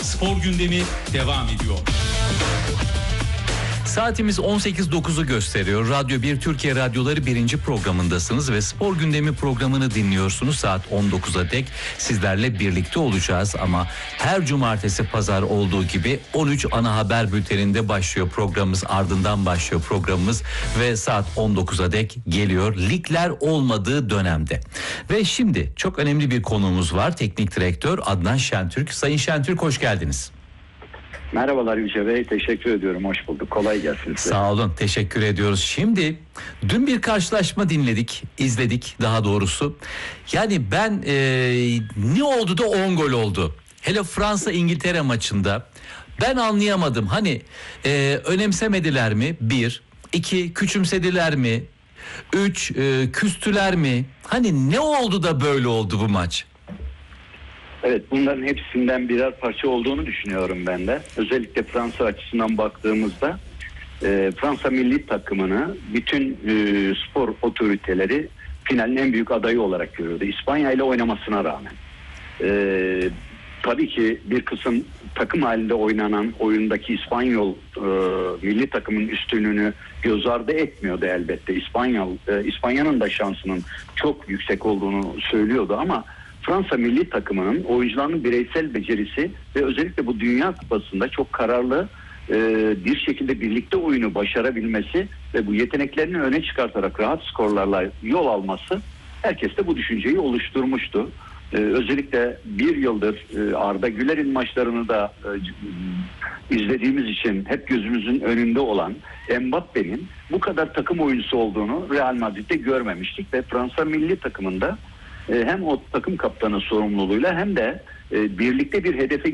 Spor gündemi devam ediyor. Saatimiz 18.09'u gösteriyor. Radyo 1 Türkiye Radyoları 1. programındasınız ve Spor Gündemi programını dinliyorsunuz. Saat 19'a dek sizlerle birlikte olacağız ama her cumartesi pazar olduğu gibi 13 ana haber bülteninde başlıyor programımız, ardından başlıyor programımız ve saat 19'a dek geliyor ligler olmadığı dönemde. Ve şimdi çok önemli bir konuğumuz var. Teknik direktör Adnan Şentürk. Sayın Şentürk, hoş geldiniz. Merhabalar Yüce Bey, teşekkür ediyorum, hoş bulduk, kolay gelsin size. Sağ olun, teşekkür ediyoruz. Şimdi dün bir karşılaşma izledik daha doğrusu. Yani ben ne oldu da 10 gol oldu? Hele Fransa-İngiltere maçında ben anlayamadım. Hani önemsemediler mi? 1, 2 küçümsediler mi? 3 küstüler mi? Hani ne oldu da böyle oldu bu maç? Evet, bunların hepsinden birer parça olduğunu düşünüyorum ben de. Özellikle Fransa açısından baktığımızda Fransa milli takımını bütün spor otoriteleri finalin en büyük adayı olarak görüyordu. İspanya ile oynamasına rağmen. Tabii ki bir kısım takım halinde oynanan oyundaki İspanyol milli takımın üstünlüğünü göz ardı etmiyordu elbette. İspanya'nın da şansının çok yüksek olduğunu söylüyordu ama Fransa milli takımının oyuncularının bireysel becerisi ve özellikle bu Dünya Kupası'nda çok kararlı bir şekilde birlikte oyunu başarabilmesi ve bu yeteneklerini öne çıkartarak rahat skorlarla yol alması herkeste bu düşünceyi oluşturmuştu. Özellikle bir yıldır Arda Güler'in maçlarını da izlediğimiz için hep gözümüzün önünde olan Mbappe'nin bu kadar takım oyuncusu olduğunu Real Madrid'de görmemiştik ve Fransa milli takımında hem o takım kaptanı sorumluluğuyla hem de birlikte bir hedefe